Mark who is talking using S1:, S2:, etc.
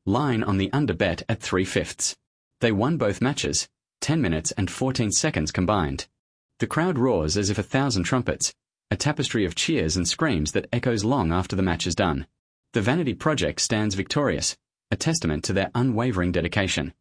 S1: line on the under bet at 3/5. They won both matches, 10 minutes and 14 seconds combined. The crowd roars as if 1,000 trumpets, a tapestry of cheers and screams that echoes long after the match is done. The Vanity Project stands victorious, a testament to their unwavering dedication.